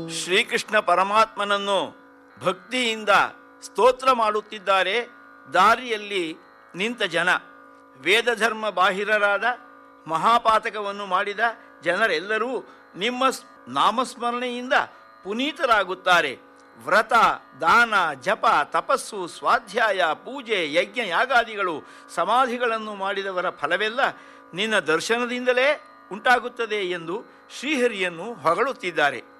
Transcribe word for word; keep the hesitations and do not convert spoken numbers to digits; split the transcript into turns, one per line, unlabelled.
ಶ್ರೀಕೃಷ್ಣ ಪರಮಾತ್ಮನನ್ನು ಭಕ್ತಿಯಿಂದ ಸ್ತೋತ್ರ ಮಾಡುತ್ತಿದ್ದಾರೆ. ದಾರಿಯಲ್ಲಿ ನಿಂತ ಜನ, ವೇದಧರ್ಮ ಬಾಹಿರರಾದ ಮಹಾಪಾತಕವನ್ನು ಮಾಡಿದ ಜನರೆಲ್ಲರೂ ನಿಮ್ಮ ನಾಮಸ್ಮರಣೆಯಿಂದ ಪುನೀತರಾಗುತ್ತಾರೆ. ವ್ರತ, ದಾನ, ಜಪ, ತಪಸ್ಸು, ಸ್ವಾಧ್ಯಾಯ, ಪೂಜೆ, ಯಜ್ಞ, ಯಾಗಾದಿಗಳು, ಸಮಾಧಿಗಳನ್ನು ಮಾಡಿದವರ ಫಲವೆಲ್ಲ ನಿನ್ನ ದರ್ಶನದಿಂದಲೇ ಉಂಟಾಗುತ್ತದೆ ಎಂದು ಶ್ರೀಹರಿಯನ್ನು ಹೊಗಳುತ್ತಿದ್ದಾರೆ.